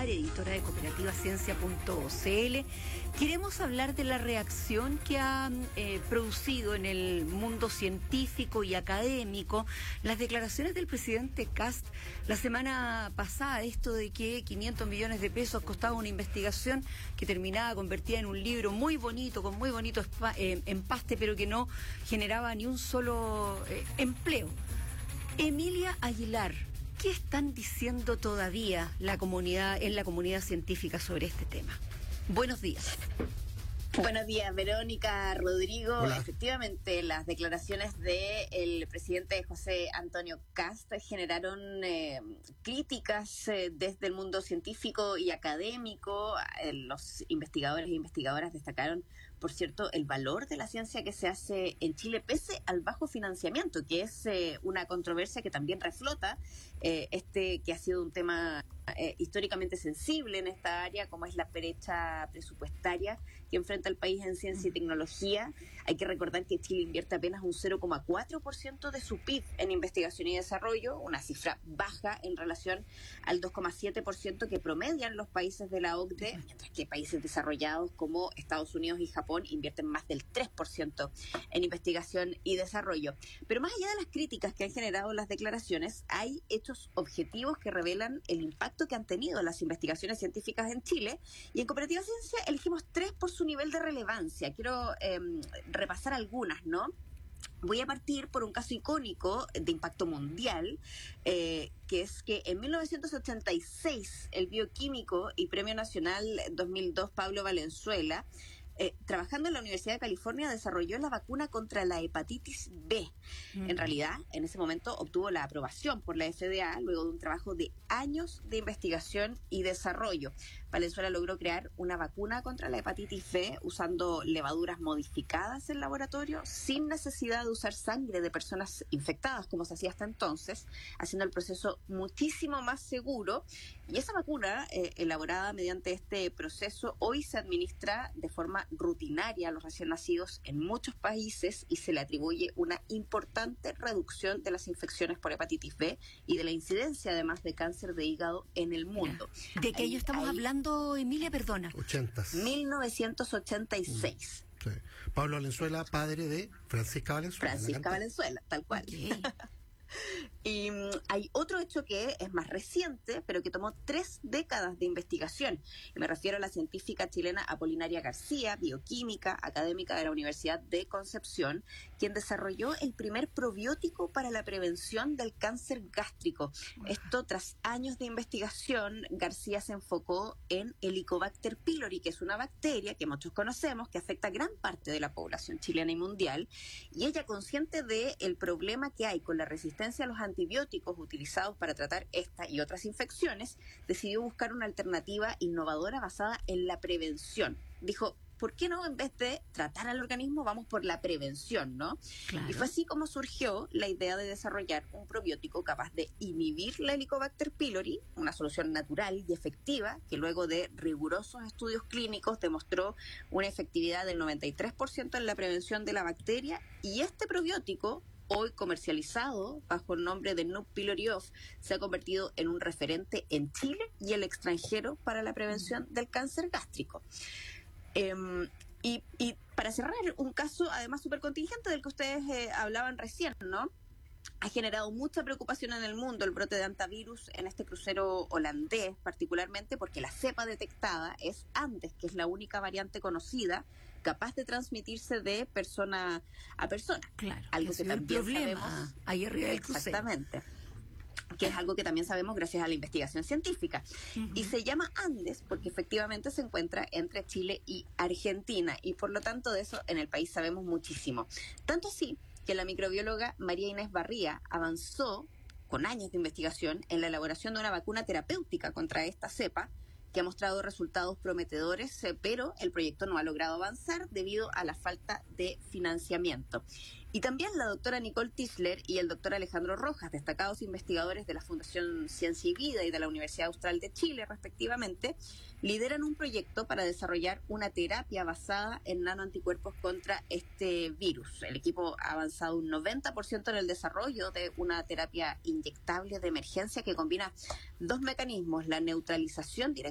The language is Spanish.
Aguilar, editora de cooperativaciencia.cl. Queremos hablar de la reacción que ha producido en el mundo científico y académico las declaraciones del presidente Kast la semana pasada, esto de que 500 millones de pesos costaba una investigación que terminaba convertida en un libro muy bonito, con muy bonito empaste, pero que no generaba ni un solo empleo. Emilia Aguilar, ¿qué están diciendo todavía en la comunidad científica sobre este tema? Buenos días. Buenos días, Verónica, Rodrigo. Hola. Efectivamente, las declaraciones del presidente José Antonio Kast generaron críticas desde el mundo científico y académico. Los investigadores e investigadoras destacaron, por cierto, el valor de la ciencia que se hace en Chile pese al bajo financiamiento, que es una controversia que también reflota que ha sido un tema históricamente sensible en esta área, como es la brecha presupuestaria que enfrenta el país en ciencia y tecnología. Hay que recordar que Chile invierte apenas un 0,4% de su PIB en investigación y desarrollo, una cifra baja en relación al 2,7% que promedian los países de la OCDE, mientras que países desarrollados como Estados Unidos y Japón invierten más del 3% en investigación y desarrollo. Pero más allá de las críticas que han generado las declaraciones, hay hechos objetivos que revelan el impacto que han tenido las investigaciones científicas en Chile, y en Cooperativa Ciencia elegimos 3 por su nivel de relevancia. Quiero repasar algunas, ¿no? Voy a partir por un caso icónico de impacto mundial, que es que en 1986 el bioquímico y Premio Nacional 2002 Pablo Valenzuela, trabajando en la Universidad de California, desarrolló la vacuna contra la hepatitis B. En realidad, en ese momento obtuvo la aprobación por la FDA luego de un trabajo de años de investigación y desarrollo. Valenzuela logró crear una vacuna contra la hepatitis B usando levaduras modificadas en laboratorio, sin necesidad de usar sangre de personas infectadas, como se hacía hasta entonces, haciendo el proceso muchísimo más seguro. Y esa vacuna, elaborada mediante este proceso, hoy se administra de forma rutinaria a los recién nacidos en muchos países y se le atribuye una importante reducción de las infecciones por hepatitis B y de la incidencia además de cáncer de hígado en el mundo. ¿De qué año estamos hablando, Emilia? Perdona. 1986. Sí. Pablo Valenzuela, padre de Francisca Valenzuela. Francisca Valenzuela, tal cual. Okay. Y hay otro hecho que es más reciente, pero que tomó 3 décadas de investigación. Y me refiero a la científica chilena Apolinaria García, bioquímica, académica de la Universidad de Concepción, quien desarrolló el primer probiótico para la prevención del cáncer gástrico. Esto, tras años de investigación, García se enfocó en Helicobacter pylori, que es una bacteria que muchos conocemos, que afecta a gran parte de la población chilena y mundial. Y ella, consciente del problema que hay con la resistencia a los antibióticos utilizados para tratar esta y otras infecciones, decidió buscar una alternativa innovadora basada en la prevención. Dijo, ¿por qué no, en vez de tratar al organismo, vamos por la prevención, ¿no? Claro. Y fue así como surgió la idea de desarrollar un probiótico capaz de inhibir la Helicobacter pylori, una solución natural y efectiva que luego de rigurosos estudios clínicos demostró una efectividad del 93% en la prevención de la bacteria. Y este probiótico, hoy comercializado bajo el nombre de Nuc Pylori Off, se ha convertido en un referente en Chile y el extranjero para la prevención del cáncer gástrico. Y para cerrar, un caso además súper contingente del que ustedes hablaban recién, ¿no? Ha generado mucha preocupación en el mundo el brote de hantavirus en este crucero holandés, particularmente porque la cepa detectada es Andes, que es la única variante conocida capaz de transmitirse de persona a persona. Claro, algo que también sabemos ahí arriba del crucero. Exactamente. Que es algo que también sabemos gracias a la investigación científica. Y se llama Andes porque efectivamente se encuentra entre Chile y Argentina, y por lo tanto de eso en el país sabemos muchísimo. Tanto así que la microbióloga María Inés Barría avanzó con años de investigación en la elaboración de una vacuna terapéutica contra esta cepa, que ha mostrado resultados prometedores, pero el proyecto no ha logrado avanzar debido a la falta de financiamiento. Y también la doctora Nicole Tischler y el doctor Alejandro Rojas, destacados investigadores de la Fundación Ciencia y Vida y de la Universidad Austral de Chile, respectivamente, lideran un proyecto para desarrollar una terapia basada en nanoanticuerpos contra este virus. El equipo ha avanzado un 90% en el desarrollo de una terapia inyectable de emergencia que combina 2 mecanismos: la neutralización directa